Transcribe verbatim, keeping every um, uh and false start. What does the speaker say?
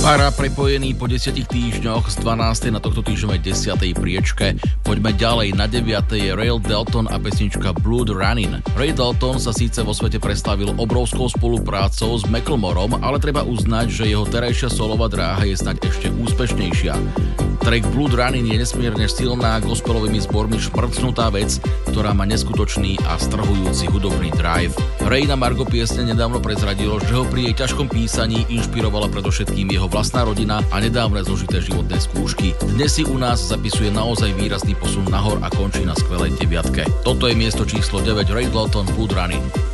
Para prepojený po desiatich týždňoch z dvanástej na tohto týždňovej desiatej priečke. Poďme ďalej, na deviatej je Ray Dalton a pesnička Blood Running. Ray Dalton sa síce vo svete predstavil obrovskou spoluprácou s Macklemorom, ale treba uznať, že jeho terajšia solová dráha je snáď ešte úspešnejšia. Track Blood Running je nesmierne silná, gospelovými zbormi šmrcnutá vec, ktorá má neskutočný a strhujúci hudobný drive. Ray na margo piesne nedávno prezradilo, že ho pri jej ťažkom písaní inšpirovala predovšetkým jeho vlastná rodina a nedávne zložité životné skúšky. Dnes si u nás zapisuje naozaj výrazný posun nahor a končí na skvelej deviatke. Toto je miesto číslo deväť, Ray Dalton, Blood Running.